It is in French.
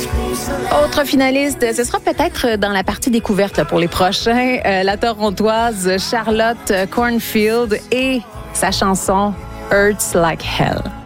Autre finaliste, ce sera peut-être dans la partie découverte là, pour les prochains. La Torontoise Charlotte Cornfield et sa chanson Hurts Like Hell.